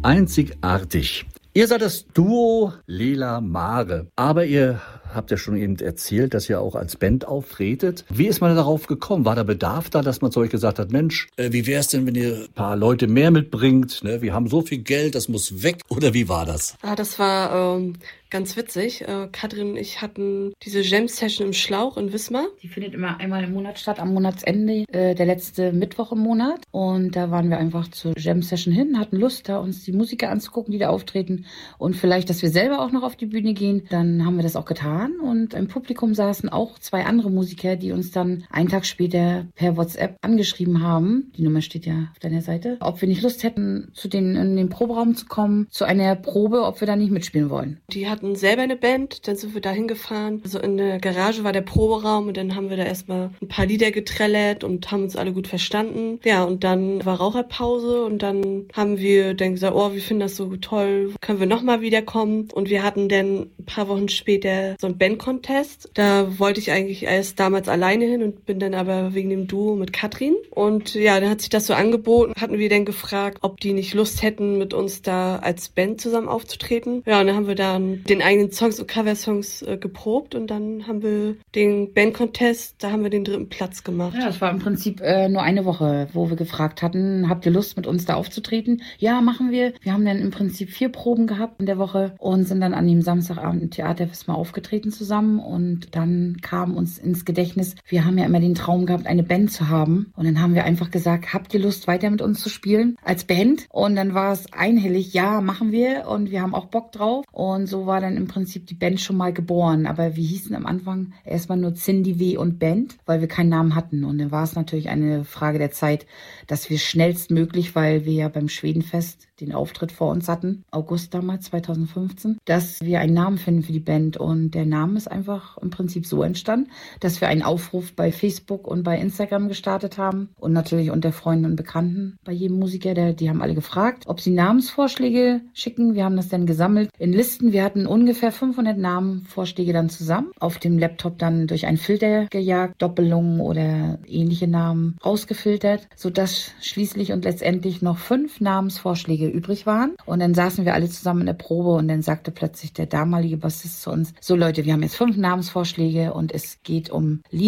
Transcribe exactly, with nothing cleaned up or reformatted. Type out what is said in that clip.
einzigartig. Ihr seid das Duo Lela Mare, aber ihr habt ja schon eben erzählt, dass ihr auch als Band auftretet. Wie ist man darauf gekommen? War der Bedarf da, dass man zu euch gesagt hat, Mensch, äh, wie wär's denn, wenn ihr ein paar Leute mehr mitbringt? Ne? Wir haben so viel Geld, das muss weg. Oder wie war das? Ah, das war ähm, ganz witzig. Äh, Katrin und ich hatten diese Jam-Session im Schlauch in Wismar. Die findet immer einmal im Monat statt, am Monatsende, äh, der letzte Mittwoch im Monat. Und da waren wir einfach zur Jam-Session hin, hatten Lust, da uns die Musiker anzugucken, die da auftreten. Und vielleicht, dass wir selber auch noch auf die Bühne gehen. Dann haben wir das auch getan. Und im Publikum saßen auch zwei andere Musiker, die uns dann einen Tag später per WhatsApp angeschrieben haben. Die Nummer steht ja auf deiner Seite. Ob wir nicht Lust hätten, zu denen in den Proberaum zu kommen, zu einer Probe, ob wir da nicht mitspielen wollen. Die hatten selber eine Band, dann sind wir da hingefahren. Also in der Garage war der Proberaum und dann haben wir da erstmal ein paar Lieder getrellert und haben uns alle gut verstanden. Ja, und dann war Raucherpause und dann haben wir dann gesagt, oh, wir finden das so toll, können wir nochmal wiederkommen? Und wir hatten dann ein paar Wochen später so ein Band-Contest. Da wollte ich eigentlich erst damals alleine hin und bin dann aber wegen dem Duo mit Katrin. Und ja, dann hat sich das so angeboten, hatten wir dann gefragt, ob die nicht Lust hätten, mit uns da als Band zusammen aufzutreten. Ja, und dann haben wir dann den eigenen Songs und Coversongs äh, geprobt und dann haben wir den Band-Contest, da haben wir den dritten Platz gemacht. Ja, das war im Prinzip äh, nur eine Woche, wo wir gefragt hatten, habt ihr Lust, mit uns da aufzutreten? Ja, machen wir. Wir haben dann im Prinzip vier Proben gehabt in der Woche und sind dann an dem Samstagabend im Theater Wismar aufgetreten zusammen und dann kam uns ins Gedächtnis, wir haben ja immer den Traum gehabt, eine Band zu haben und dann haben wir einfach gesagt, habt ihr Lust, weiter mit uns zu spielen als Band? Und dann war es einhellig, ja, machen wir und wir haben auch Bock drauf und so war dann im Prinzip die Band schon mal geboren, aber wir hießen am Anfang erstmal nur Cindy W. und Band, weil wir keinen Namen hatten und dann war es natürlich eine Frage der Zeit, dass wir schnellstmöglich, weil wir ja beim Schwedenfest den Auftritt vor uns hatten, August damals, zweitausendfünfzehn, dass wir einen Namen finden für die Band und der Name ist einfach im Prinzip so entstanden, dass wir einen Aufruf bei Facebook und bei Instagram gestartet haben und natürlich unter Freunden und Bekannten bei jedem Musiker, der, die haben alle gefragt, ob sie Namensvorschläge schicken. Wir haben das dann gesammelt in Listen. Wir hatten ungefähr fünfhundert Namenvorschläge dann zusammen, auf dem Laptop dann durch einen Filter gejagt, Doppelungen oder ähnliche Namen rausgefiltert, sodass schließlich und letztendlich noch fünf Namensvorschläge übrig waren. Und dann saßen wir alle zusammen in der Probe und dann sagte plötzlich der damalige Bassist zu uns, so Leute, wir haben jetzt fünf Namensvorschläge und es geht um Lieder